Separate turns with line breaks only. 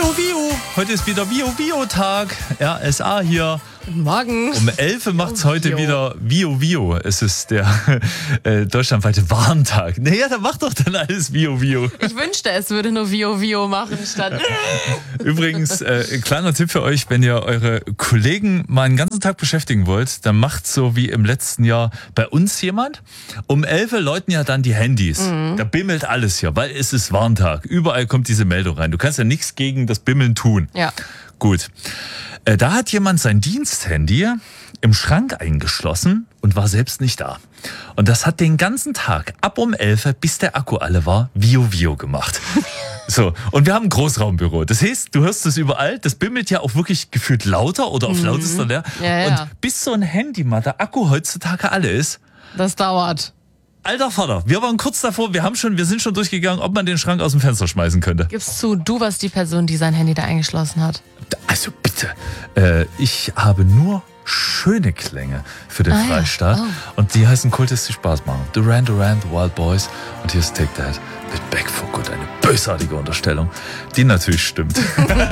Vio. Heute ist wieder Vio-Tag. RSA hier.
Guten Morgen.
Um 11 Uhr macht es heute wieder Vio. Es ist der deutschlandweite Warntag. Naja, dann macht doch dann alles Vio.
Ich wünschte, es würde nur Vio machen statt...
Übrigens, kleiner Tipp für euch, wenn ihr eure Kollegen mal einen ganzen Tag beschäftigen wollt, dann macht so wie im letzten Jahr bei uns jemand. Um 11 Uhr läuten ja dann die Handys. Da bimmelt alles hier, weil es ist Warntag. Überall kommt diese Meldung rein. Du kannst ja nichts gegen das Bimmeln tun.
Ja.
Gut. Da hat jemand sein Diensthandy im Schrank eingeschlossen und war selbst nicht da. Und das hat den ganzen Tag, ab um 11 Uhr, bis der Akku alle war, Vio gemacht. So, und wir haben ein Großraumbüro. Das heißt, du hörst es überall, das bimmelt ja auch wirklich gefühlt lauter oder auf lautester leer.
Ja.
Und bis so ein Handy mal der Akku heutzutage alle ist,
Das dauert.
alter Vater, wir waren kurz davor, wir sind schon durchgegangen, ob man den Schrank aus dem Fenster schmeißen könnte.
Gibst du warst die Person, die sein Handy da eingeschlossen hat?
Also bitte, ich habe nur schöne Klänge für den Freistaat.
Ja.
Und die heißen Kultis, die Spaß machen. Duran Duran, The Wild Boys und hier ist Take That mit Back for Good. Eine bösartige Unterstellung, die natürlich stimmt.